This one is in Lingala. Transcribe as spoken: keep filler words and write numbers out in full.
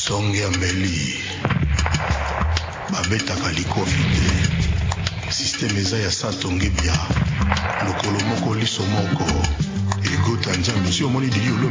songe ambeli babetaka likofi te systeme eza ya satonge bia lokolo moko liso moko egota nzambe si omoni dili olo